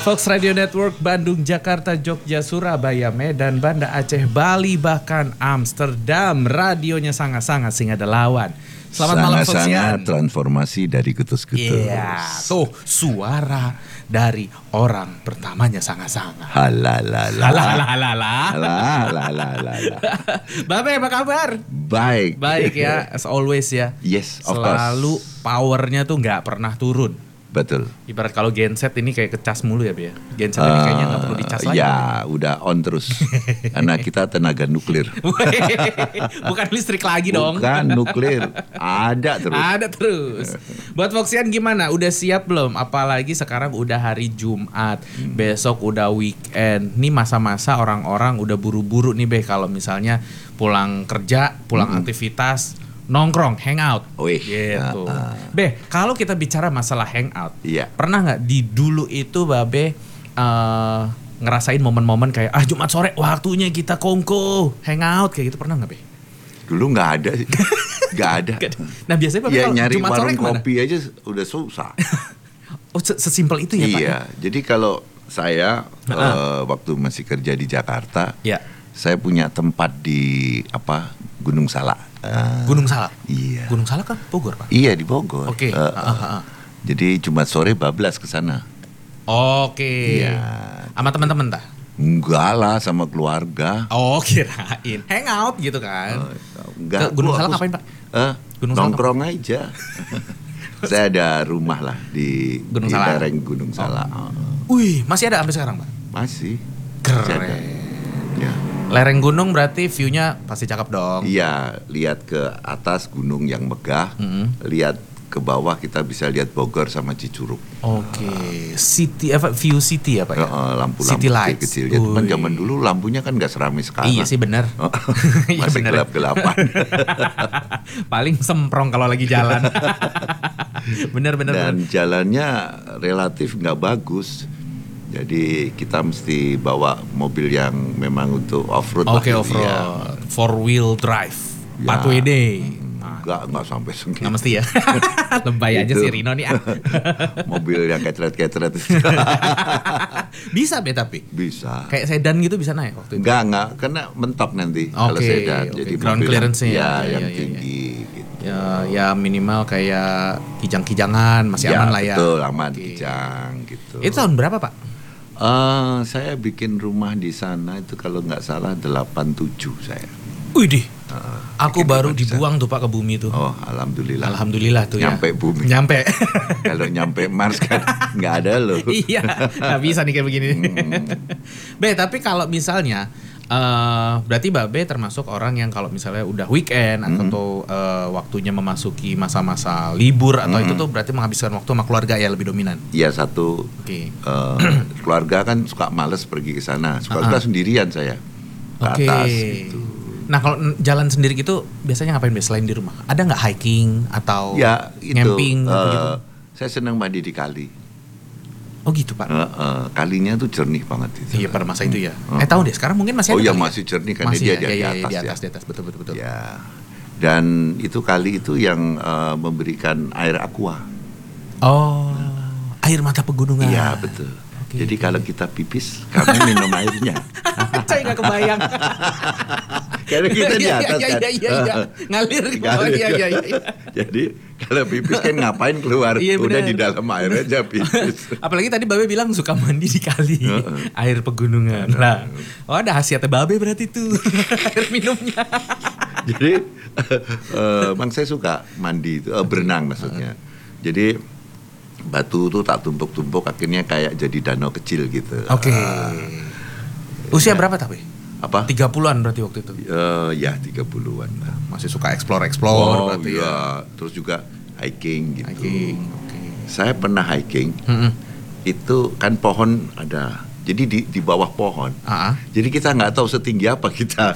Fox Radio Network, Bandung, Jakarta, Jogja, Surabaya, Medan, Banda Aceh, Bali, bahkan Amsterdam. Radionya sangat-sangat sehingga ada lawan. Selamat malam Foxian. Sangat transformasi dari getus-getus. Iya, tuh suara dari orang pertamanya sangat-sangat. Halalala. Babe, apa kabar? Baik. Baik ya, as always ya. Yes, of course. Selalu powernya tuh nggak pernah turun. Betul. Ibarat kalau genset ini kayak kecas mulu ya, Be. Genset ini kayaknya nggak perlu dicas lagi. Ya, udah on terus. Karena kita tenaga nuklir. Bukan listrik lagi dong. Bukan nuklir. Ada terus. Ada terus. Buat Foxian gimana? Udah siap belum? Apalagi sekarang udah hari Jumat. Besok udah weekend. Nih masa-masa orang-orang udah buru-buru nih, Be. Kalau misalnya pulang kerja, pulang aktivitas, nongkrong, hangout. Wih, gitu. Be, kalau kita bicara masalah hangout, iya. pernah nggak di dulu itu Babe ngerasain momen-momen kayak Jumat sore waktunya kita kongko, hangout kayak gitu, pernah nggak, Be? Dulu nggak ada sih. Nggak ada. Nah biasanya Babe Ya kalau nyari Jumat sore warung kemana? kopi aja udah susah. Oh, sesimpel itu ya, Pak? Iya, jadi kalau saya waktu masih kerja di Jakarta, Ya. saya punya tempat di Gunung Salak. Gunung Salak. Iya. Gunung Salak kan Bogor, Pak? Iya di Bogor. Oke. Jadi Jumat sore bablas ke sana. Oke. Iya. Sama teman-teman tah? Enggak lah, sama keluarga. Oh, kirain hangout gitu kan. Enggak. Ke Gunung Salak ngapain, Pak? Gunung Salak Nongkrong aja. Saya ada rumah lah di Gunung Salak. lereng Gunung Salak. Wih, masih ada sampai sekarang, Pak? Masih. Keren. Masih ada. Ya. Lereng gunung berarti view-nya pasti cakep dong. Iya, lihat ke atas gunung yang megah, lihat ke bawah kita bisa lihat Bogor sama Cicurug. Oke, city view city ya, Pak ya? Lampu-lampu City lights. kecil. Ya, cuman zaman dulu lampunya kan nggak seramai sekarang. Iya sih benar. Iya, Masih bener. gelap-gelapan. Paling semprong kalau lagi jalan. Bener. Dan jalannya relatif nggak bagus. Jadi kita mesti bawa mobil yang memang untuk off-road. Oke, lah. off-road. Iya. 4-wheel drive. Ya. 4WD. Nggak sampai segitu. Nggak mesti ya. Lebay aja Itu. si Rino nih. Mobil yang keceret-keceret. Bisa Be tapi? Bisa. Kayak sedan gitu bisa naik waktu itu? Enggak, karena mentok nanti kalau sedan. Oke. Jadi Ground mobil clearance-nya ya. yang Iya. tinggi gitu. Ya minimal kayak kijang-kijangan masih aman lah ya. Betul, aman Oke. kijang gitu. Itu tahun berapa, Pak? Saya bikin rumah di sana itu kalau nggak salah 87 saya. Widih. Aku bikin baru rumah di sana. dibuang tuh Pak ke bumi tuh. Oh, alhamdulillah. Alhamdulillah tuh Nyampe ya. bumi. Nyampe. Kalau nyampe Mars kan nggak ada loh. Iya, nggak bisa nih kayak begini. Be, tapi kalau misalnya berarti Babe termasuk orang yang kalau misalnya udah weekend atau waktunya memasuki masa-masa libur atau itu tuh berarti menghabiskan waktu sama keluarga ya lebih dominan. Iya, satu Oke. keluarga kan suka males pergi ke sana. Suka sendirian saya ke Oke. atas gitu. Nah kalau jalan sendiri gitu biasanya ngapain Be selain di rumah? Ada nggak hiking atau Ya itu. camping gitu? Saya senang mandi di kali. Oh gitu Pak. Kalinya tuh jernih banget itu. Iya pada masa itu ya. Tahu deh sekarang mungkin masih ada. Oh iya kali ya? masih jernih karena Masih dia ya, di ya, atas ya. di atas betul. Ya. Dan itu kali itu yang memberikan air aqua. Oh, air mata pegunungan. Iya betul. Oke, Jadi oke. kalau kita pipis, kami minum airnya. Saya nggak kebayang. Karena kita di atas kan. Iya. Ngalir ke bawah. Ngalir. Iya. Jadi kalau pipis kan ngapain keluar? Iya, Udah benar. di dalam air aja pipis. Apalagi tadi Babe bilang suka mandi di kali, air pegunungan. Lah, oh ada khasiatnya Babe berarti tuh air minumnya. Jadi emang saya suka mandi itu, berenang maksudnya. Jadi batu tuh tak tumpuk-tumpuk akhirnya kayak jadi danau kecil gitu. Oke. Usia berapa tapi? Apa? 30-an berarti waktu itu. Ya 30-an lah. Masih suka explore Oh berarti ya. iya, terus juga hiking gitu. Hiking. Oke. Saya pernah hiking. Itu kan pohon ada. Jadi di bawah pohon. Jadi kita nggak tahu setinggi apa kita.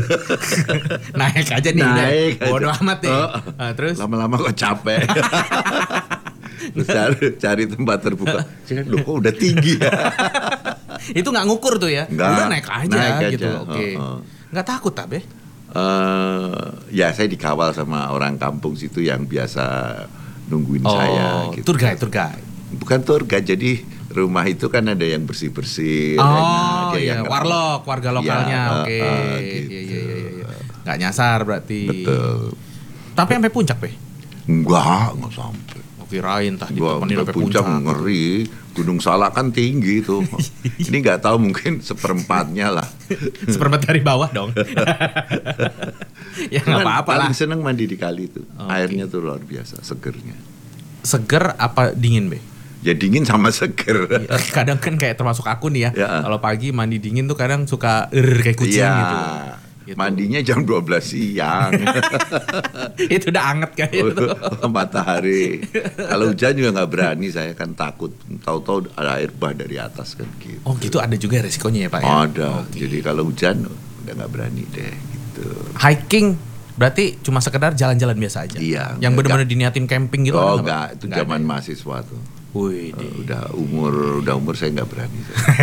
Naik aja nih. Naik udah. Bodo aja. amat ya. Terus Lama-lama kok capek. Terus cari tempat terbuka. Saya kan, loh kok udah tinggi ya. itu nggak ngukur tuh ya. Nggak, Udah naik aja gitu. aja. Oke. Nggak takut Be? Ya saya dikawal sama orang kampung situ yang biasa nungguin saya gitu. Tour guide. Bukan tour guide, jadi rumah itu kan ada yang bersih-bersih, Oh ada iya, yang warlock, warga lokalnya, Ya, oke. gitu. Iya. Nggak nyasar berarti. Betul. Tapi sampai puncak, Be? Enggak sampai. Oh, kirain tah Gua ditemenin sampai puncak puncak. ngeri. Gunung Salak kan tinggi tuh. Ini nggak tahu mungkin seperempatnya lah. Seperempat dari bawah dong. Ya nggak Cuman apa-apa lah. paling seneng mandi di kali itu. Oke. Airnya tuh luar biasa, segernya. Seger apa dingin, Be? Ya dingin sama seger. Kadang kan kayak termasuk aku nih ya. Ya. Kalau pagi mandi dingin tuh kadang suka kayak kucing Iya. gitu. Gitu. Mandinya jam 12 siang. Itu udah anget kayak itu. Matahari. Kalau hujan juga nggak berani, saya kan takut. Tahu-tahu ada air bah dari atas kan gitu. Oh gitu, ada juga resikonya ya Pak ya? Ada. Oke. Jadi kalau hujan udah nggak berani deh gitu. Hiking berarti cuma sekedar jalan-jalan biasa aja? Iya. Yang benar-benar diniatin camping gitu? Oh ada nggak, Pak? enggak, itu Nggak zaman ada. mahasiswa tuh. Wih, Udah umur saya nggak berani.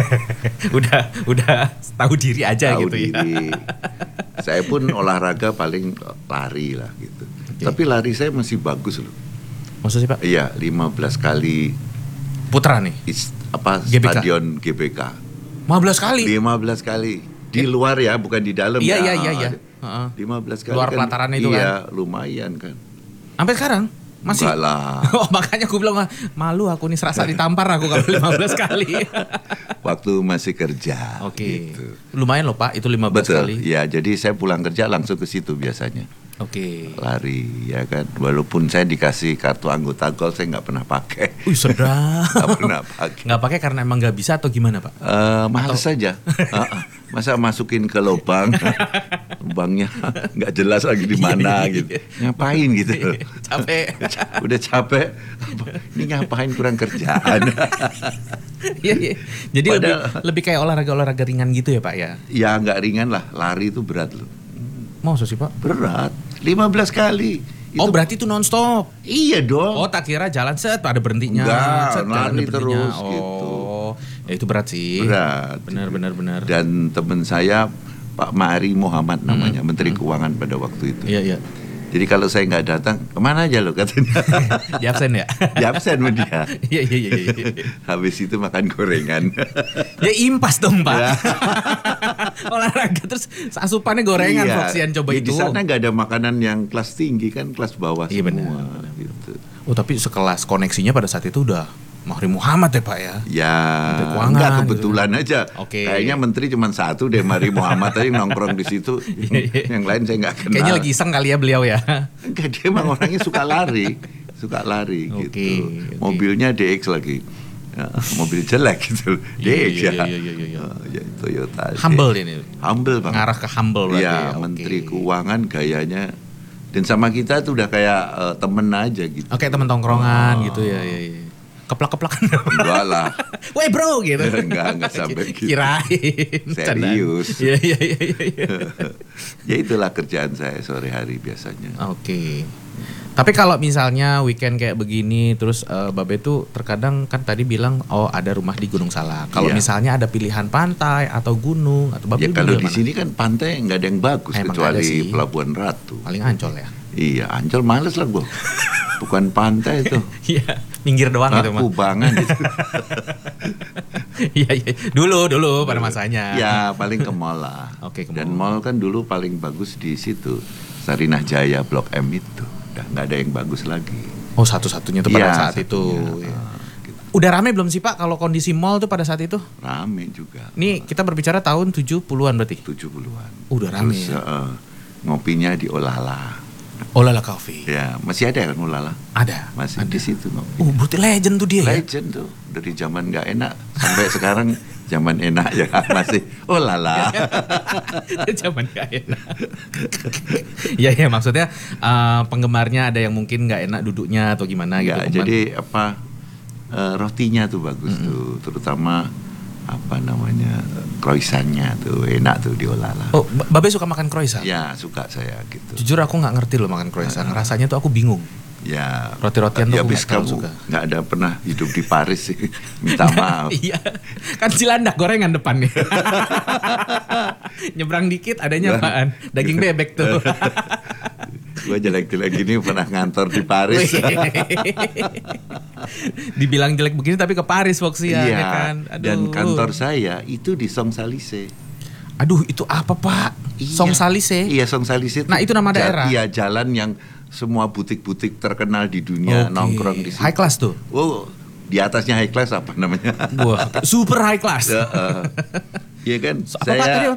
udah tahu diri aja Tahu gitu ya. diri. Saya pun olahraga paling lari lah gitu. Oke. Tapi lari saya masih bagus loh. Maksudnya Pak? Iya, 15 kali Putra nih? GBK. Stadion GBK. 15 kali? 15 kali. Di luar ya, bukan di dalam Iya, ya. iya. Heeh. 15 kali Luar kan, pelataran itu kan? Iya, lumayan kan. Sampai sekarang? Masih? Enggak lah. Oh makanya aku bilang malu aku nih serasa ditampar aku kalau 15 kali. Waktu masih kerja. Oke. gitu. Lumayan loh Pak, itu 15 Betul. kali. Ya, jadi saya pulang kerja langsung ke situ biasanya. Oke. Lari ya kan. Walaupun saya dikasih kartu anggota Golf, saya nggak pernah pakai. Wih sedap. Nggak pernah pakai. Nggak pakai karena emang nggak bisa atau gimana Pak? Males saja. Masa masukin ke lubang, lubangnya nggak jelas lagi di mana gitu. Ngapain gitu? Capek. Udah capek. Ini ngapain, kurang kerjaan? Iya. Jadi lebih kayak olahraga ringan gitu ya Pak ya? Ya nggak ringan lah. Lari itu berat loh. Mau sih Pak? Berat. 15 kali. Oh berarti itu nonstop? Iya dong. Oh tak kira jalan set ada berhentinya. Enggak, set, ada lari berhentinya. terus Oh, gitu. Ya itu berat sih. Berat. Benar. Dan teman saya Pak Ma'ari Muhammad namanya, Menteri Keuangan pada waktu itu. Iya. Jadi kalau saya nggak datang, kemana aja lo katanya. Di absen ya? Di absen sama dia. Iya. Habis itu makan gorengan. Ya impas dong Pak. Ya. Olahraga terus asupannya gorengan Iya. Foxian coba Ya, itu. Di sana nggak ada makanan yang kelas tinggi kan, kelas bawah Iya, semua. benar. Gitu. Oh tapi sekelas koneksinya pada saat itu udah Mahri Muhammad ya Pak ya? Ya, Menteri Keuangan enggak gitu. kebetulan aja. Oke. Kayaknya menteri cuma satu deh, Mari Muhammad tadi nongkrong di situ. Iya. Yang lain saya nggak kenal. Kayaknya lagi iseng kali ya beliau ya. Enggak, dia emang orangnya suka lari, Oke, gitu. oke. Mobilnya DX lagi. Ya, mobil jelek gitu. DX Iya. Ya, Toyota. Humble ini. Humble banget. Ngarah ke humble berarti. Iya, ya. Oke. Menteri Keuangan gayanya, dan sama kita tuh udah kayak temen aja gitu. Oke teman tongkrongan gitu ya. Keplak-keplakan. Enggak lah. Weh bro gitu. Enggak sampai gitu. Kirain. Serius. Iya. Ya itulah kerjaan saya sore hari biasanya. Oke. Tapi kalau misalnya weekend kayak begini, terus Babe tuh terkadang kan tadi bilang, oh ada rumah di Gunung Salak. Kalau Iya. misalnya ada pilihan pantai atau gunung atau Babe Ya lebih kalau milih di mana? sini kan pantai nggak ada yang bagus Emang nggak ada kecuali sih. Pelabuhan Ratu. Paling Ancol ya. Iya, Ancol males lah gua. Bukan pantai itu. Iya, minggir doang gitu mah. Kubangan gitu. Iya. Dulu pada masanya. Ya paling ke mall lah. Oke, ke Dan mall. mall kan dulu paling bagus di situ, Sarinah Jaya Blok M itu. Udah nggak ada yang bagus lagi. Oh satu-satunya tuh pada Iya, saat itu. satunya. Iya. Gitu. Udah rame belum sih Pak kalau kondisi mall tuh pada saat itu? Rame juga. Nih kita berbicara tahun 70-an berarti. 70-an. Udah rame Terus, ya? ngopinya di Olala. Olala Coffee. Ya, masih ada kan Olala? Ada. Masih ada. di situ ngopi. Berarti legend tuh dia ya? Legend tuh, dari zaman nggak enak sampai sekarang zaman enak ya masih Olala. Zaman gak enak. Iya maksudnya penggemarnya ada yang mungkin nggak enak duduknya atau gimana gitu. Ya, jadi rotinya tuh bagus tuh, terutama apa namanya croissantnya tuh enak tuh di Olala. Oh, Babe suka makan croissant? Ya suka saya gitu. Jujur aku nggak ngerti loh makan croissant. Rasanya tuh aku bingung. Ya Roti-rotian tuh ya aku habis nggak terlalu kamu suka. nggak ada pernah hidup di Paris sih. Minta maaf. Iya, kan Cilandak gorengan depan nih. Nyebrang dikit adanya apaan? Daging bebek tuh. Gue jelek-jelek gini pernah ngantor di Paris. Dibilang jelek begini tapi ke Paris Foxian Iya, ya kan. dan kantor saya itu di Champs-Élysées. Aduh, itu apa Pak? Iya. Champs-Élysées. Iya, Champs-Élysées. Nah, itu nama daerah. Iya, jalan yang semua butik-butik terkenal di dunia Oke. nongkrong di situ. High class tuh. Oh, di atasnya high class apa namanya? Wah, super high class. Iya kan? Apa Pak tadi?